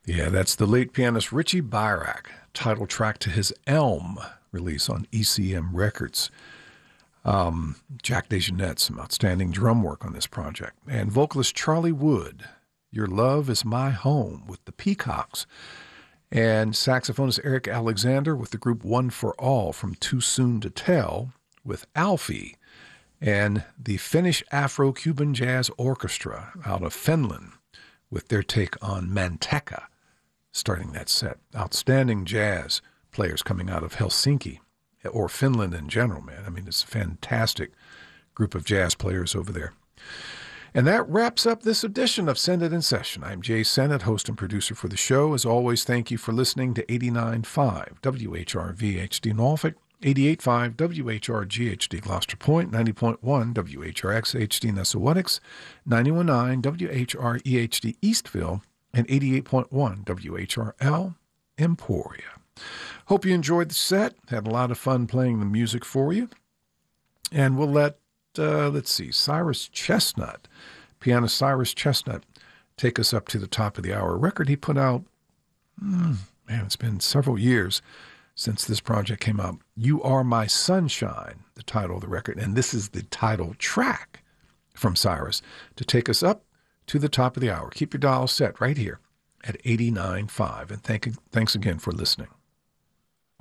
Yeah, that's the late pianist Richie Byrack, title track to his Elm release on ECM Records. Jack DeJohnette, some outstanding drum work on this project. And vocalist Charlie Wood, Your Love Is My Home with the Peacocks. And saxophonist Eric Alexander with the group One for All from Too Soon to Tell with Alfie. And the Finnish Afro-Cuban Jazz Orchestra out of Finland with their take on Manteca, starting that set. Outstanding jazz players coming out of Helsinki, or Finland in general, man. I mean, it's a fantastic group of jazz players over there. And that wraps up this edition of Send It in Session. I'm Jay Sennett, host and producer for the show. As always, thank you for listening to 89.5 WHRV HD Norfolk, 88.5 WHRG Gloucester Point, 90.1 WHRX HD Nessawatix, 91.9 WHREHD Eastville, and 88.1 WHRL Emporia. Hope you enjoyed the set. Had a lot of fun playing the music for you. And we'll let, Cyrus Chestnut, pianist Cyrus Chestnut, take us up to the top of the hour. A record he put out, it's been several years since this project came out. You Are My Sunshine, the title of the record. And this is the title track from Cyrus to take us up to the top of the hour. Keep your dial set right here at 89.5. And thanks again for listening.